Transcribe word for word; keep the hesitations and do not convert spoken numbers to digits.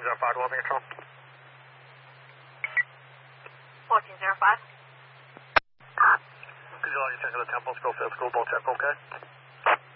zero five, Welding Control. fourteen zero five. Could you log your check of the Temple Schofield School, both check, okay?